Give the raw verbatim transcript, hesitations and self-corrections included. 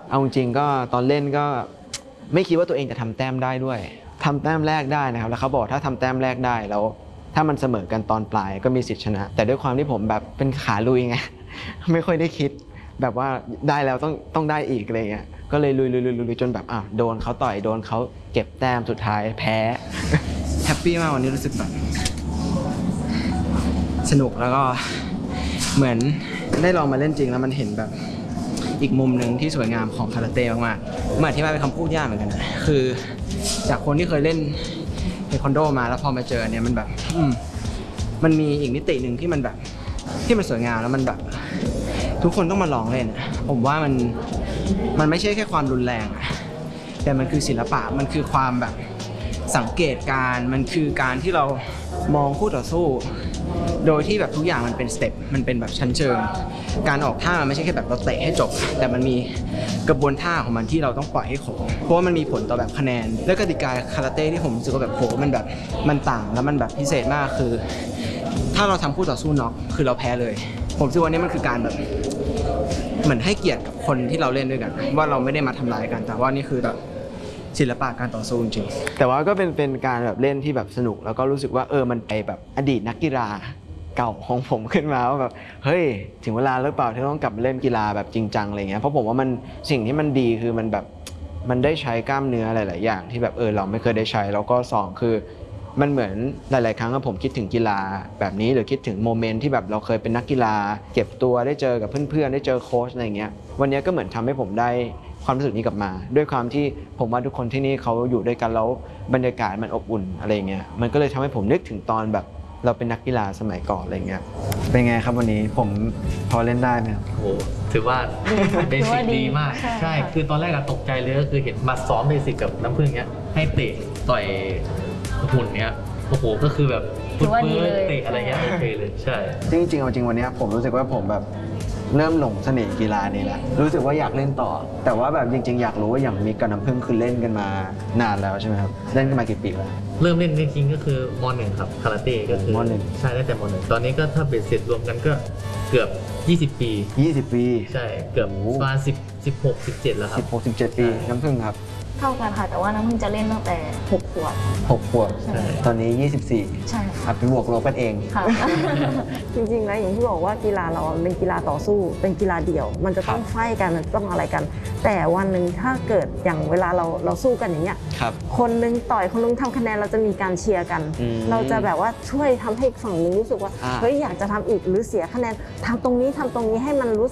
เอาจริงก็ตอนเล่นก็ไม่คิดว่าตัวเองจะทำแต้มได้ด้วยทำแต้มแรกได้นะครับแล้วเขาบอกถ้าทำแต้มแรกได้แล้วถ้ามันเสมอกันตอนปลายก็มีสิทธิชนะ แต่ด้วยความที่ผมแบบเป็นขาลุยไง ไม่ค่อยได้คิดแบบว่าได้แล้วต้องต้องได้อีกอะไรเงี้ยก็เลยลุยลุยลุยลุยจนแบบอ่ะโดนเขาต่อยโดนเขาเก็บแต้มสุดท้ายแพ้ แฮปปี้มากวันนี้รู้สึกแบบสนุกแล้วก็เหมือนได้ลองมาเล่นจริงแล้วมันเห็นแบบอีกมุมหนึ่งที่สวยงามของคาราเต้มากๆมันอธิบายเป็นคำพูดยากเหมือนกันนะคือจากคนที่เคยเล่นเทควันโดมาแล้วพอมาเจอเนี่ยมันแบบอืมมันมีอีกมิติหนึ่งที่มันแบบที่มันสวยงามแล้วมันแบบทุกคนต้องมาลองเล่นผมว่ามันมันไม่ใช่แค่ความรุนแรงแต่มันคือศิลปะมันคือความแบบสังเกตการมันคือการที่เรามองคู่ต่อสู้โดยที่แบบทุกอย่างมันเป็นสเต็ปมันเป็นแบบชั้นเชิงการออกท่ามันไม่ใช่แค่แบบเราเตะให้จบแต่มันมีกระบวนท่าของมันที่เราต้องปล่อยให้ครบเพราะว่ามันมีผลต่อแบบคะแนนและกติกาคาราเต้ที่ผมรู้สึกว่าแบบโหมันแบบมันต่างแล้วมันแบบพิเศษมากคือถ้าเราทำคู่ต่อสู้น็อกคือเราแพ้เลยผมคิดว่านี่มันคือการแบบเหมือนให้เกียรติกับคนที่เราเล่นด้วยกันว่าเราไม่ได้มาทำลายกันแต่ว่านี่คือแบบศิลปะการต่อสู้จริงแต่ว่าก็เป็นเป็นการแบบเล่นที่แบบสนุกแล้วก็รู้สึกว่าเออมันไปแบบอดีตนักกีฬาเก่าของผมขึ้นมาว่าแบบเฮ้ยถึงเวลาหรือเปล่าที่ต้องกลับมาเล่นกีฬาแบบจริงจังอะไรเงี้ยเพราะผมว่ามันสิ่งที่มันดีคือมันแบบมันได้ใช้กล้ามเนื้อหลายๆอย่างที่แบบเออเราไม่เคยได้ใช้แล้วก็สองคือมันเหมือนหลายๆครั้งผมคิดถึงกีฬาแบบนี้หรือคิดถึงโมเมนต์ที่แบบเราเคยเป็นนักกีฬาเก็บตัวได้เจอกับเพื่อนๆได้เจอโค้ชอะไรเงี้ยวันนี้ก็เหมือนทำให้ผมได้ความรู้สึกนี้กลับมาด้วยความที่ผมว่าทุกคนที่นี่เขาอยู่ด้วยกันแล้วบรรยากาศมันอบอุ่นอะไรเงี้ยมันก็เลยทำให้ผมนึกถึงตอนแบบเราเป็นนักกีฬาสมัยก่อนอะไรเงี้ยเป็นไงครับวันนี้ผมพอเล่นได้ไหมครับโอ้โหถือว่าเบสิกดีมากใช่คือตอนแรกอะตกใจเลยก็คือเห็นมาซ้อมเบสิกกับน้ำผึ้งเนี้ยให้เตะต่อยหุ่นเนี้ยโอ้โหก็คือแบบฟุตเวิร์เตะอะไรเงี้ยโอเคเลยใช่จริงๆเอาจริงวันนี้ผมรู้สึกว่าผมแบบเริ่มหลงเสน่ห์กีฬานี้แหละรู้สึกว่าอยากเล่นต่อแต่ว่าแบบจริงๆอยากรู้ว่าอย่างมิกกับน้ำผึ้งคือเล่นกันมานานแล้วใช่ไหมครับเล่นกันมากี่ปีแล้วเริ่มเล่นจริงๆก็คือมหนึ่งครับคาราเต้ก็คือมหนึ่งใช่ตั้งแต่มหนึ่งตอนนี้ก็ถ้าเบ็ดเสร็จรวมกันก็เกือบยี่สิบปียี่สิบปีใช่เกือบประมาณสิบ สิบหก สิบเจ็ดแล้วครับสิบหก สิบเจ็ดปีน้ำผึ้งครับเท่ากันค่ะแต่ว่าน้ำพึ่งจะเล่นตั้งแต่หกขวบหกขวบใช่ตอนนี้ยี่สิบสี่ใช่ครับไปบวกลบกันเองค่ะจริงๆแล้วอย่างที่บอกว่ากีฬาเราเป็นกีฬาต่อสู้เป็นกีฬาเดี่ยว มันจะต้องไฟกันมันต้องอะไรกัน แต่วันหนึ่งถ้าเกิดอย่างเวลาเราเราสู้กันอย่างเงี้ยครับคนนึงต่อยคนนึงทำคะแนนเราจะมีการเชียร์กันอืมเราจะแบบว่าช่วยทำให้ฝั่งนึงรู้สึกว่าอ่าเฮ้ยอยากจะทำอีกหรือเสียคะแนนทำตรงนี้ทำตรงนี้ให้มันรู้